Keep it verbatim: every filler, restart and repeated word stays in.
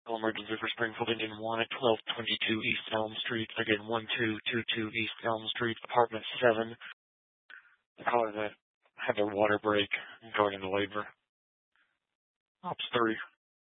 medical emergency for Springfield, Indiana one at twelve twenty-two East Elm Street. Again, one two two two East Elm Street, apartment seven. The caller that had their water break and going into labor. Ops three.